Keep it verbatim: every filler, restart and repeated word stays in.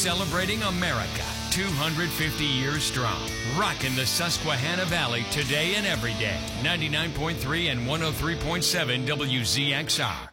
celebrating America, two hundred fifty years strong. Rocking the Susquehanna Valley today and every day. ninety-nine point three and one oh three point seven W Z X R.